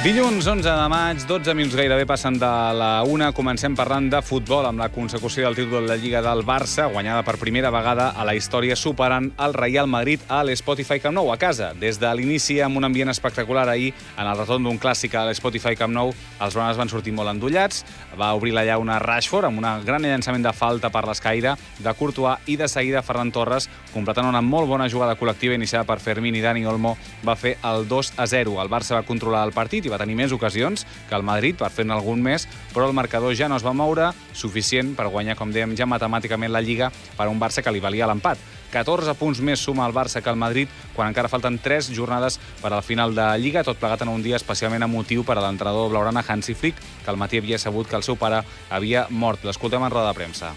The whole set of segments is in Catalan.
Dilluns 11 de maig, 12 minuts gairebé passen de la 1. Comencem parlant de futbol amb la consecució del títol de la Lliga del Barça, guanyada per primera vegada a la història, superant el Real Madrid a l'Spotify Camp Nou, a casa. Des de l'inici, amb un ambient espectacular ahir, en el retorn d'un clàssic a l'Spotify Camp Nou, els blaugranes van sortir molt endollats. Va obrir la llauna Rashford amb un gran llançament de falta per l'escaire de Courtois i de seguida Ferran Torres, completant una molt bona jugada col·lectiva iniciada per Fermín i Dani Olmo, va fer el 2-0. El Barça va controlar el partit i va tenir més ocasions que el Madrid per fer-ne algun més, però el marcador ja no es va moure suficient per guanyar, com dèiem, ja matemàticament la Lliga per a un Barça que li valia l'empat. 14 punts més suma el Barça que el Madrid, quan encara falten 3 jornades per al final de Lliga, tot plegat en un dia especialment emotiu per a l'entrenador blaugrana Hansi Flick, que al matí havia sabut que el seu pare havia mort. L'escoltem en roda de premsa.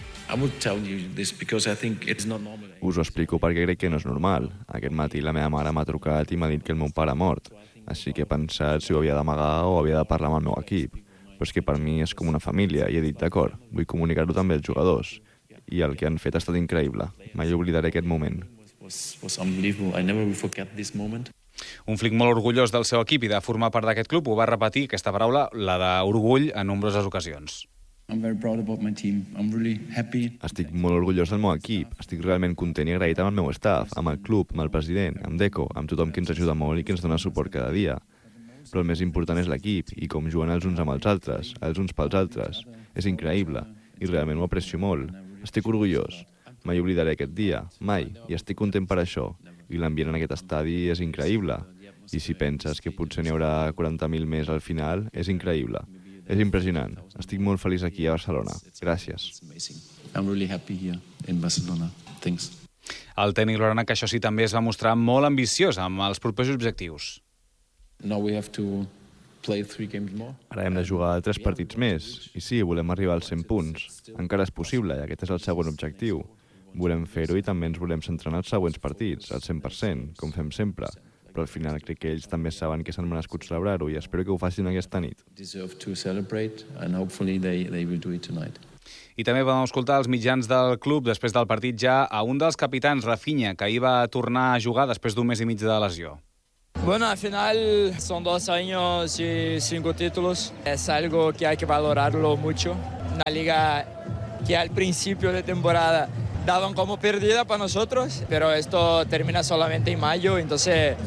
Us ho explico perquè crec que no és normal. Aquest matí la meva mare m'ha trucat i m'ha dit que el meu pare ha mort. Així que he pensat si ho havia d'amagar o havia de parlar amb el meu equip. Però és que per mi és com una família i he dit, d'acord, vull comunicar-ho també als jugadors. I el que han fet ha estat increïble. Mai oblidaré aquest moment. Un Flick molt orgullós del seu equip i de formar part d'aquest club ho va repetir, aquesta paraula, la d'orgull, en nombroses ocasions. Estic molt orgullós del meu equip. Estic realment content i agraït amb el meu staff, amb el club, amb el president, amb Deco, amb tothom que ens ajuda molt i que ens dona suport cada dia. Però el més important és l'equip i com juguen els uns amb els altres, els uns pels altres. És increïble i realment ho aprecio molt. Estic orgullós. Mai oblidaré aquest dia, mai, i estic content per això. I l'ambient en aquest estadi és increïble. I si penses que potser n'hi haurà 40.000 més al final, és increïble. És impressionant. Estic molt feliç aquí a Barcelona. Gràcies. El tècnic blaugrana, que això sí, també es va mostrar molt ambiciós amb els propers objectius. Ara hem de jugar 3 partits més. I sí, volem arribar als 100 punts. Encara és possible, i aquest és el segon objectiu. Volem fer-ho i també ens volem centrar en els següents partits, al 100%, com fem sempre. Però al final crec que ells també saben que s'han merescut celebrar-ho i espero que ho facin aquesta nit. I també vam escoltar els mitjans del club després del partit ja a un dels capitans, Rafinha, que ahir va tornar a jugar després d'un mes i mig de lesió. Bueno, al final son 2 años y 5 títulos. Es algo que hay que valorarlo mucho. Una liga que al principio de temporada daban como perdida para nosotros, pero esto termina solamente en mayo, entonces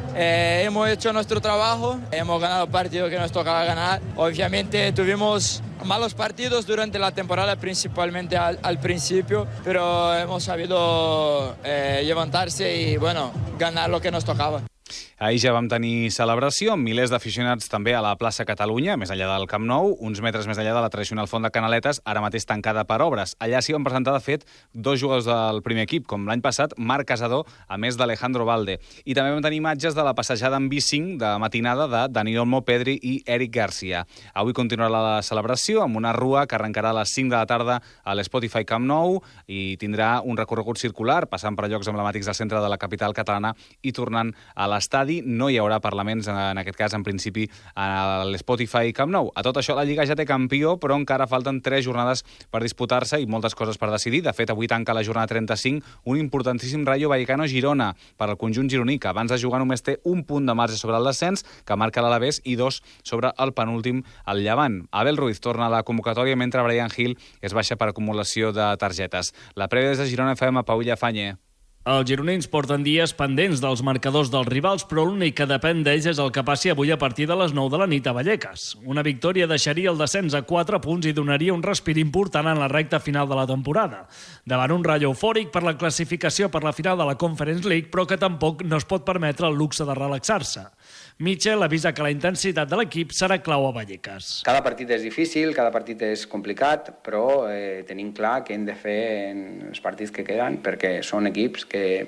hemos hecho nuestro trabajo, hemos ganado el partido que nos tocaba ganar. Obviamente tuvimos malos partidos durante la temporada, principalmente al principio, pero hemos sabido levantarse y bueno, ganar lo que nos tocaba. Ahir ja vam tenir celebració amb milers d'aficionats també a la plaça Catalunya, més enllà del Camp Nou, uns metres més enllà de la tradicional Font de Canaletes, ara mateix tancada per obres. Allà s'hi van presentar, de fet, 2 jugadors del primer equip, com l'any passat, Marc Casador, a més d'Alejandro Valde. I també vam tenir imatges de la passejada en bicing de matinada de Dani Olmo, Pedri i Eric Garcia. Avui continuarà la celebració amb una rua que arrencarà a les 5 de la tarda a l'Spotify Camp Nou i tindrà un recorregut circular, passant per llocs emblemàtics del centre de la capital catalana i tornant a l'estadi. No hi haurà parlaments, en aquest cas, en principi, a l'Spotify Camp Nou. A tot això, la Lliga ja té campió, però encara falten 3 jornades per disputar-se i moltes coses per decidir. De fet, avui tanca la jornada 35 un importantíssim Rayo Vallecano-Girona per al conjunt gironí, que abans de jugar només té un punt de marge sobre el descens, que marca l'Alavés, i 2 sobre el penúltim, el Llevant. Abel Ruiz torna a la convocatòria, mentre Brian Hill es baixa per acumulació de targetes. La prèvia des de Girona FM, Pau Llafanye. Els gironins porten dies pendents dels marcadors dels rivals, però l'únic que depèn d'ells és el que passi avui a partir de les 9 de la nit a Vallecas. Una victòria deixaria el descens a 4 punts i donaria un respir important en la recta final de la temporada. Davant un Rayo eufòric per la classificació per la final de la Conference League, però que tampoc no es pot permetre el luxe de relaxar-se. Michel avisa que la intensitat de l'equip serà clau a Vallecas. Cada partit és difícil, cada partit és complicat, però tenim clar que hem de fer en els partits que queden, perquè són equips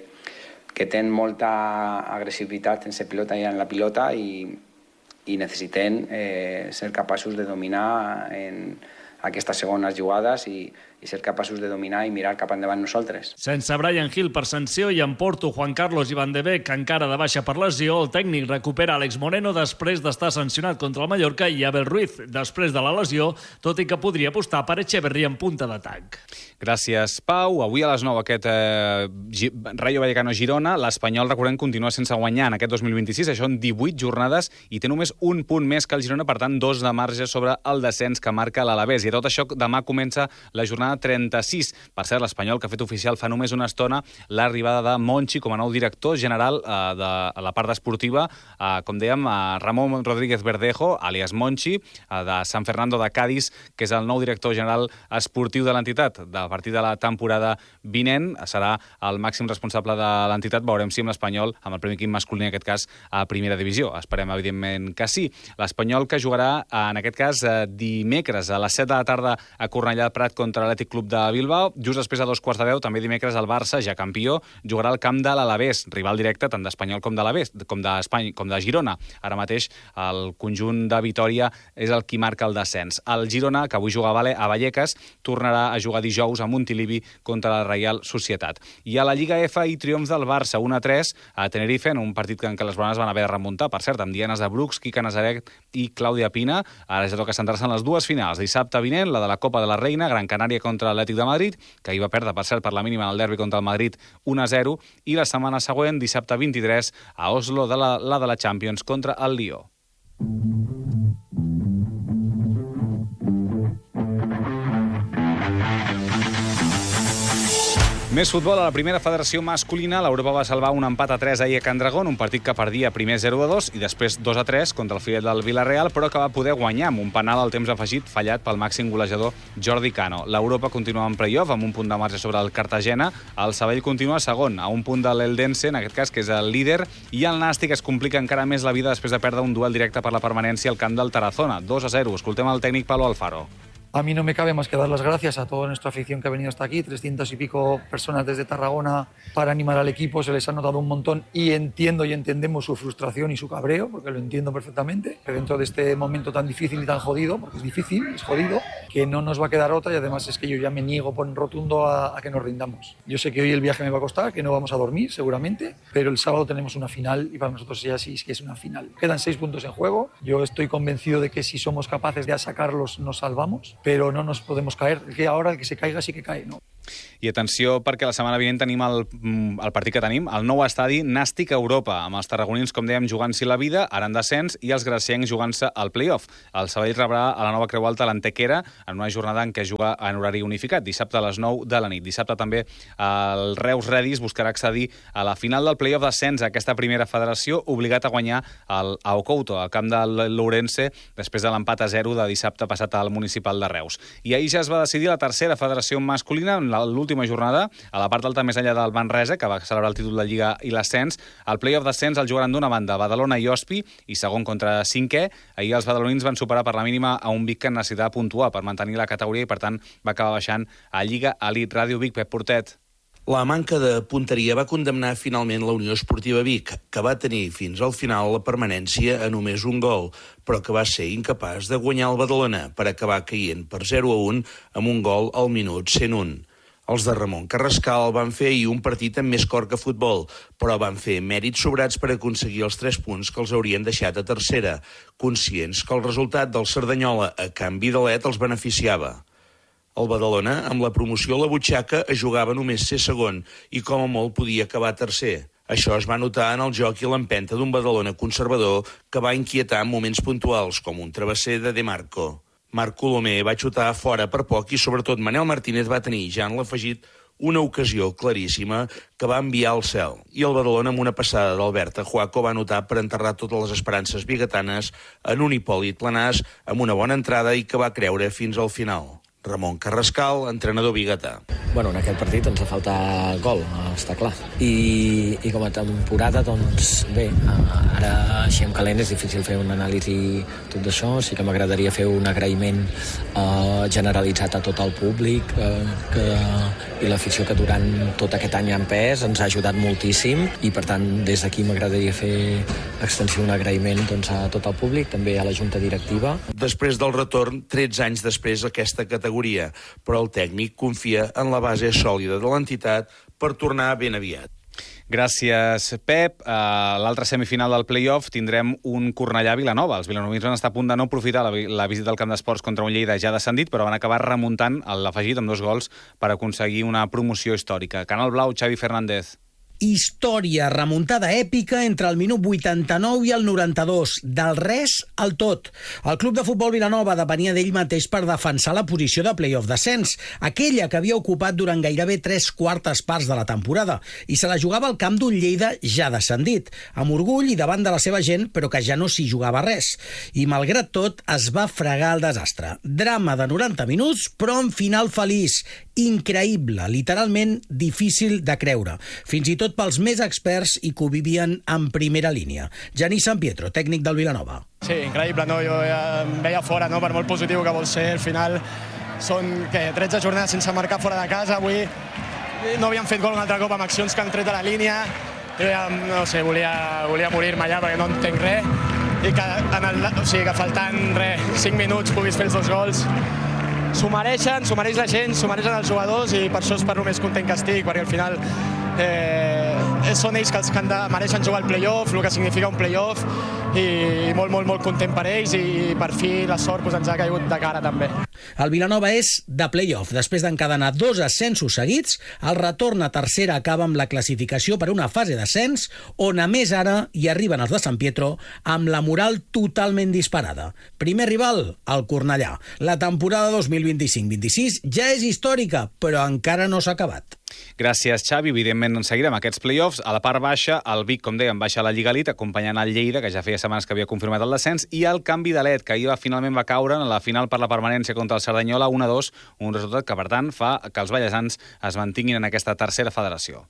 que tenen molta agressivitat sense pilota i en la pilota i necessitem ser capaços de dominar en aquestes segones jugades i i ser capaços de dominar i mirar cap endavant nosaltres. Sense Brian Hill per sanció i en Porto, Juan Carlos i Van de Beek encara de baixa per lesió, el tècnic recupera Àlex Moreno després d'estar sancionat contra el Mallorca i Abel Ruiz després de la lesió, tot i que podria apostar per Echeverría en punta d'atac. Gràcies, Pau. Avui a les 9 aquest Rayo Vallecano-Girona. L'Espanyol, recordem, continua sense guanyar en aquest 2026. Això en 18 jornades i té només un punt més que el Girona, per tant, 2 de marge sobre el descens que marca l'Alavés. I a tot això, demà comença la jornada 36. Per cert, l'Espanyol, que ha fet oficial fa només una estona l'arribada de Monchi com a nou director general de la part esportiva, com dèiem, Ramon Rodríguez Verdejo, alias Monchi, de San Fernando de Cádiz, que és el nou director general esportiu de l'entitat. A partir de la temporada vinent serà el màxim responsable de l'entitat. Veurem si amb l'Espanyol, amb el primer equip masculí en aquest cas, a primera divisió. Esperem, evidentment, que sí. L'Espanyol que jugarà, en aquest cas, dimecres a les 7 de la tarda a Cornellà Prat contra l'Atlètic Club de Bilbao. Just després, a 2:15, també dimecres, el Barça, ja campió, jugarà al camp de l'Alavés, rival directe tant d'Espanyol com de Girona. Ara mateix el conjunt de Vitòria és el qui marca el descens. El Girona, que avui juga a Vallecas, tornarà a jugar dijous a Montilivi contra la Reial Societat. I a la Lliga F i triomf del Barça, 1-3 a Tenerife, en un partit en què les blanes van haver de remuntar, per cert, amb dianes de Brooks, Quique Nazaret i Clàudia Pina. Ara ja toca centrar-se en les dues finals. Dissabte vinent, la de la Copa de la Reina, Gran Canària contra l'Atlètic de Madrid, que hi va perdre, per cert, per la mínima en el derbi contra el Madrid, 1-0, i la setmana següent, dissabte 23, a Oslo, la de la Champions contra el Lió. Més futbol a la primera federació masculina. L'Europa va salvar un empat a 3 ahir a Can Dragón, un partit que perdia primer 0-2 i després 2-3 contra el Fidel del Villarreal, però que va poder guanyar amb un penal al temps afegit fallat pel màxim golejador Jordi Cano. L'Europa continua en play-off amb un punt de marge sobre el Cartagena. El Sabadell continua segon, a un punt de l'Eldense, en aquest cas, que és el líder, i el Nàstic es complica encara més la vida després de perdre un duel directe per la permanència al camp del Tarazona, 2-0. Escoltem el tècnic Pablo Alfaro. A mí no me cabe más que dar las gracias a toda nuestra afición que ha venido hasta aquí, 300 y pico personas desde Tarragona para animar al equipo, se les ha notado un montón y entiendo y entendemos su frustración y su cabreo, porque lo entiendo perfectamente, que dentro de este momento tan difícil y tan jodido, porque es difícil, es jodido, que no nos va a quedar otra y además es que yo ya me niego por rotundo a que nos rindamos. Yo sé que hoy el viaje me va a costar, que no vamos a dormir seguramente, pero el sábado tenemos una final y para nosotros ya sí es que es una final. Quedan 6 puntos en juego, yo estoy convencido de que si somos capaces de sacarlos nos salvamos, pero no nos podemos caer, que ahora el que se caiga sí que cae, ¿no? I atenció, perquè la setmana vinent tenim el partit que tenim, el nou estadi Nàstic Europa, amb els tarragonins, com dèiem, jugant-s'hi la vida, ara en descens, i els graciencs jugant-se al play-off. El Sabadell rebrà a la nova Creu Alta l'Antequera en una jornada en què juga en horari unificat, dissabte a les 9 de la nit. Dissabte també el Reus Redis buscarà accedir a la final del play-off d'ascens a aquesta primera federació, obligat a guanyar el Couto, al camp del Lourenço, després de l'empat a 0 de dissabte passat al municipal de Reus. I ahir ja es va decidir la tercera federació masculina, en l'última jornada, a la part alta més enllà del Manresa, que va celebrar el títol de Lliga i l'ascens. El play-off d'ascens el jugaran d'una banda Badalona i Ospi, i segon contra cinquè. Ahir els badalonins van superar per la mínima a un Vic que necessitava puntuar per mantenir la categoria i, per tant, va acabar baixant a Lliga Elite. Ràdio Vic, Pep Portet. La manca de punteria va condemnar finalment la Unió Esportiva Vic, que va tenir fins al final la permanència a només un gol, però que va ser incapaç de guanyar el Badalona per acabar caient per 0-1 amb un gol al minut 101. Els de Ramon Carrascal van fer ahir un partit amb més cor que futbol, però van fer mèrits sobrats per aconseguir els 3 punts que els haurien deixat a tercera, conscients que el resultat del Cerdanyola a canvi de l'Et els beneficiava. El Badalona, amb la promoció a la butxaca, jugava només ser segon i com a molt podia acabar tercer. Això es va notar en el joc i l'empenta d'un Badalona conservador que va inquietar en moments puntuals, com un travesser de De Marco. Marc Colomer va xutar fora per poc i sobretot Manel Martínez va tenir, ja en l'afegit, una ocasió claríssima que va enviar al cel. I el Badalona, amb una passada d'Alberta Juaco, va anotar per enterrar totes les esperances biguetanes en un Hipòlit Planàs amb una bona entrada i que va creure fins al final. Ramon Carrascal, entrenador biguetà. Bueno, en aquest partit ens ha faltat gol, està clar. I com a temporada, doncs bé, ara així en calent és difícil fer una anàlisi tot d'això. Sí que m'agradaria fer un agraïment generalitzat a tot el públic i l'afició que durant tot aquest any ha empès, ens ha ajudat moltíssim i per tant des d'aquí m'agradaria fer extensiu un agraïment a tot el públic, també a la Junta Directiva. Després del retorn, 13 anys després aquesta categoria, però el tècnic confia en la base sòlida de l'entitat per tornar ben aviat. Gràcies, Pep. A l'altra semifinal del play-off tindrem un Cornellà-Vilanova. Els vilanovins van estar a punt de no aprofitar la visita al camp d'esports contra un Lleida ja descendit, però van acabar remuntant l'afegit amb 2 gols per aconseguir una promoció històrica. Canal Blau, Xavi Fernández. Història, remuntada èpica entre el minut 89 i el 92, del res al tot. El club de futbol Vilanova depenia d'ell mateix per defensar la posició de play-off descens, aquella que havia ocupat durant gairebé 3/4 parts de la temporada, i se la jugava al camp d'un Lleida ja descendit, amb orgull i davant de la seva gent, però que ja no s'hi jugava res. I malgrat tot, es va fregar el desastre. Drama de 90 minuts, però amb final feliç. Increïble, literalment difícil de creure. Fins i tot pels més experts i que ho vivien en primera línia. Genís San Pietro, tècnic del Vilanova. Sí, increïble, no? Jo em veia fora, no? Per molt positiu que vol ser, al final són 13 jornades sense marcar fora de casa. Avui no havíem fet gol un altre cop amb accions que han tret a la línia. Jo ja, no sé, volia morir-me allà perquè no entenc res. I que faltant 5 minuts puguis fer els 2 gols. S'ho mereixen, s'ho mereix la gent, s'ho mereixen els jugadors i per això és per lo més content que estic, perquè al final són ells que mereixen jugar al play-off, el que significa un play-off, i molt content per ells i per fi la sort ens ha caigut de cara també. El Vilanova és de play-off. Després d'encadenar 2 ascensos seguits, el retorn a tercera acaba amb la classificació per una fase d'ascens on, a més, ara hi arriben els de San Pietro amb la moral totalment disparada. Primer rival, el Cornellà. La temporada 2025-26 ja és històrica, però encara no s'ha acabat. Gràcies, Xavi. Evidentment en seguirem aquests play-offs. A la part baixa, el Vic, com dèiem, baixa a la Lliga Elite, acompanyant el Lleida, que ja feia setmanes que havia confirmat el descens, i el canvi de led, que ahir finalment va caure en la final per la permanència contra el Cerdanyola 1-2, un resultat que, per tant, fa que els ballesans es mantinguin en aquesta tercera federació.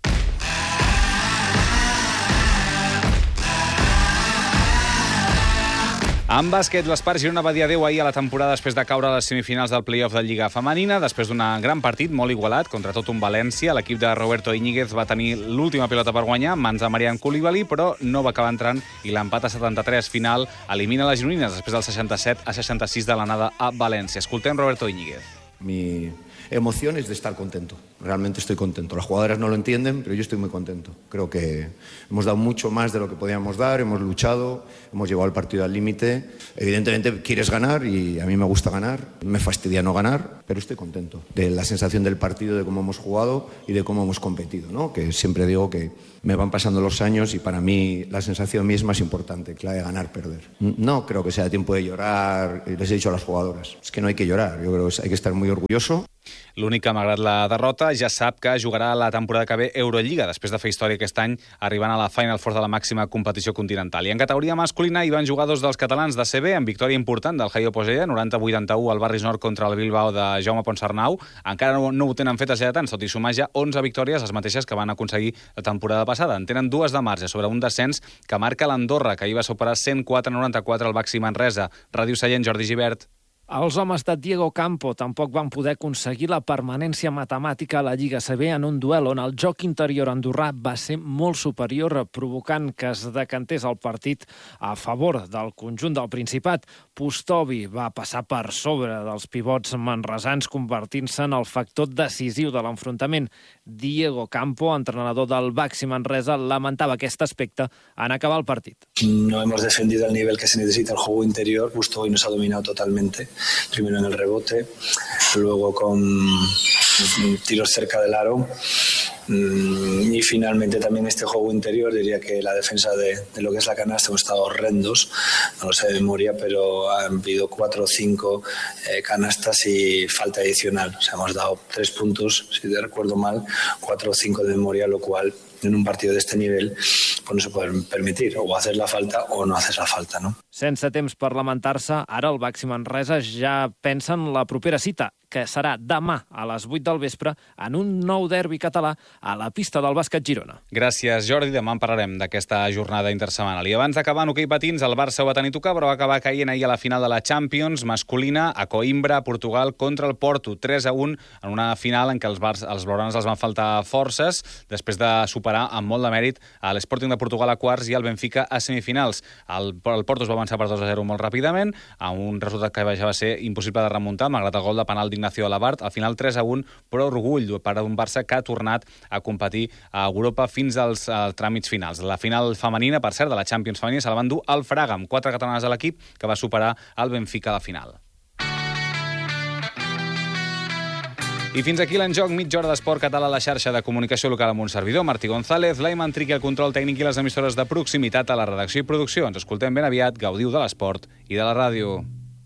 En bàsquet, l'Espart Girona va dir adéu ahir a la temporada després de caure a les semifinals del play-off de Lliga Femenina. Després d'un gran partit molt igualat contra tot un València, l'equip de Roberto Íñiguez va tenir l'última pilota per guanyar en mans de Marian Coulibaly, però no va acabar entrant i l'empat a 73 final elimina les gironines després del 67-66 de l'anada a València. Escoltem Roberto Íñiguez. Mi emoción es de estar contento. Realmente estoy contento. Las jugadoras no lo entienden, pero yo estoy muy contento. Creo que hemos dado mucho más de lo que podíamos dar, hemos luchado, hemos llevado el partido al límite. Evidentemente quieres ganar y a mí me gusta ganar, me fastidia no ganar, pero estoy contento de la sensación del partido, de cómo hemos jugado y de cómo hemos competido, ¿no? Que siempre digo que me van pasando los años y para mí la sensación mía es más importante que la de ganar, perder. No creo que sea tiempo de llorar, les he dicho a las jugadoras, es que no hay que llorar, yo creo que hay que estar muy orgulloso. L'únic que, malgrat la derrota, ja sap que jugarà la temporada que ve Eurolliga, després de fer història aquest any, arribant a la Final Four de la màxima competició continental. I en categoria masculina hi van jugar 2 dels catalans de CB, en victòria important del Jaio Posella, 90-81 al Barris Nord contra el Bilbao de Jaume Ponsarnau. Encara no ho tenen fet els lleidatans, tot i sumar ja 11 victòries, les mateixes que van aconseguir la temporada passada. En tenen 2 de marge sobre un descens que marca l'Andorra, que ahir va superar 104-94 al Baxi Manresa. Ràdio Sallent, Jordi Gibert. Els homes de Diego Campo tampoc van poder aconseguir la permanència matemàtica a la Lliga CB en un duel on el joc interior andorrà va ser molt superior, provocant que es decantés el partit a favor del conjunt del Principat. Pustovi va passar per sobre dels pivots manresans, convertint-se en el factor decisiu de l'enfrontament. Diego Campo, entrenador del Baxi Manresa, lamentava aquest aspecte en acabar el partit. No hemos defendido al nivel que se necesita el juego interior. Pustovi nos ha dominado totalmente. Primero en el rebote, luego con tiros cerca del aro y finalmente también este juego interior. Diría que la defensa de lo que es la canasta hemos estado horrendos, no lo sé de memoria, pero han habido 4 o 5 canastas y falta adicional. O sea, hemos dado 3 puntos, si te recuerdo mal, 4 o 5 de memoria, lo cual en un partido de este nivel pues no se puede permitir, o haces la falta o no haces la falta, no? Sense temps per lamentar-se, ara el Baxi Manresa ja pensa en la propera cita, que serà demà a les 8 del vespre en un nou derbi català a la pista del Bàsquet Girona. Gràcies, Jordi. Demà en parlarem d'aquesta jornada intersetmanal. I abans d'acabar en hoquei patins, el Barça ho va tenir tocar, però va acabar caient ahir a la final de la Champions masculina a Coimbra, Portugal, contra el Porto, 3-1, en una final en què els blaugranes els van faltar forces, després de superar amb molt de mèrit a l'Sporting de Portugal a quarts i el Benfica a semifinals. El Porto es va avançar per 2-0 molt ràpidament, a un resultat que ja va ser impossible de remuntar, malgrat el gol de penal d'Ignacio Alabart. Al final 3-1, però orgull per a un Barça que ha tornat a competir a Europa fins als tràmits finals. La final femenina, per cert, de la Champions femenina, se la van dur al Fraga, amb 4 catalanes a l'equip, que va superar el Benfica a la final. I fins aquí l'enjoc, mitja hora d'esport català a la xarxa de comunicació local amb un servidor, Martí González, l'Aiman Triqui, el control tècnic i les emissores de proximitat a la redacció i producció. Ens escoltem ben aviat, gaudiu de l'esport i de la ràdio.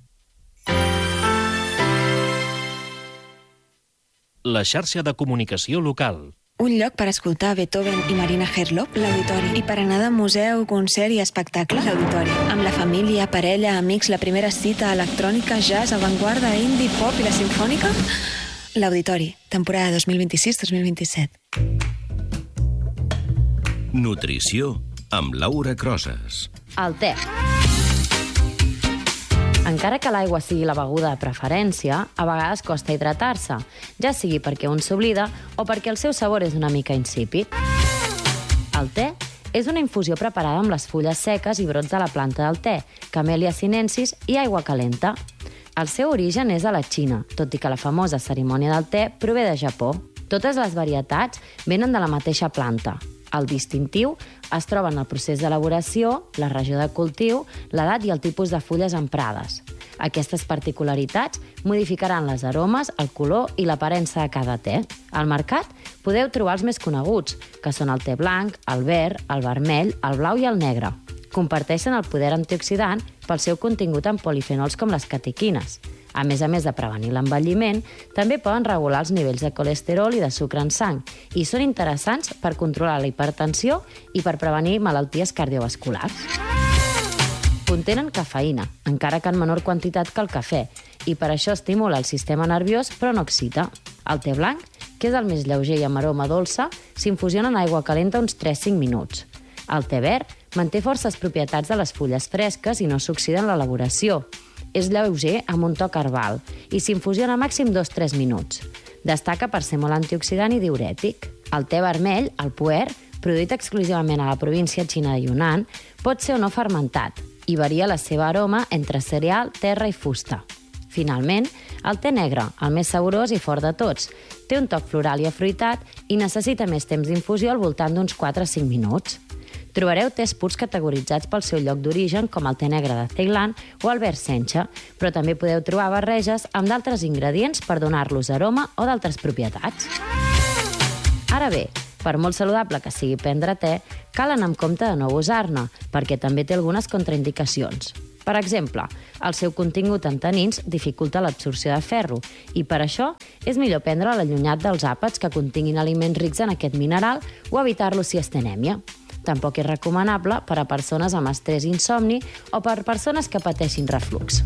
La xarxa de comunicació local. Un lloc per escoltar Beethoven i Marina Herlop, l'Auditori. I per anar de museu, concert i espectacle, l'Auditori. Amb la família, parella, amics, la primera cita, electrònica, jazz, avantguarda, indie, pop i la simfònica... L'Auditori, temporada 2026-2027. Nutrició amb Laura Crosas. El te. Encara que l'aigua sigui la beguda de preferència, a vegades costa hidratar-se, ja sigui perquè un s'oblida o perquè el seu sabor és una mica insípid. El te és una infusió preparada amb les fulles seques i brots de la planta del te, Camellia sinensis i aigua calenta. El seu origen és a la Xina, tot i que la famosa cerimònia del te prové de Japó. Totes les varietats venen de la mateixa planta. El distintiu es troba en el procés d'elaboració, la regió de cultiu, l'edat i el tipus de fulles emprades. Aquestes particularitats modificaran les aromes, el color i l'aparença de cada te. Al mercat podeu trobar els més coneguts, que són el te blanc, el verd, el vermell, el blau i el negre. Comparteixen el poder antioxidant pel seu contingut en polifenols com les catequines. A més de prevenir l'envelliment, també poden regular els nivells de colesterol i de sucre en sang i són interessants per controlar la hipertensió i per prevenir malalties cardiovasculars. Contenen cafeïna, encara que en menor quantitat que el cafè, i per això estimula el sistema nerviós però no excita. El te blanc, que és el més lleuger i amb aroma dolça, s'infusiona en aigua calenta uns 3-5 minuts. El te verd manté forces propietats de les fulles fresques i no s'oxida en l'elaboració. És lleuger amb un toc herbal i s'infusiona màxim 2-3 minuts. Destaca per ser molt antioxidant i diürètic. El te vermell, el puer, produït exclusivament a la província xina de Yunnan, pot ser o no fermentat i varia la seva aroma entre cereal, terra i fusta. Finalment, el te negre, el més saborós i fort de tots, té un toc floral i afruitat i necessita més temps d'infusió al voltant d'uns 4-5 minuts. Trobareu tés purs categoritzats pel seu lloc d'origen, com el te negre de Ceilan o el verd sencha, però també podeu trobar barreges amb d'altres ingredients per donar-los aroma o d'altres propietats. Ara bé, per molt saludable que sigui prendre te, cal anar amb compte de no abusar-ne, perquè també té algunes contraindicacions. Per exemple, el seu contingut en tanins dificulta l'absorció de ferro i per això és millor prendre l'allunyat dels àpats que continguin aliments rics en aquest mineral o evitar-lo si es té anèmia. Tampoc és recomanable per a persones amb estrès i insomni o per persones que pateixin reflux.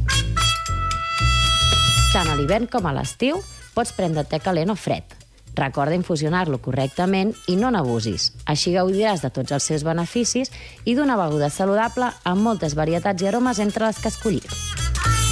Tant a l'hivern com a l'estiu pots prendre te calent o fred. Recorda infusionar-lo correctament i no n'abusis. Així gaudiràs de tots els seus beneficis i d'una beguda saludable amb moltes varietats i aromes entre les que escollir.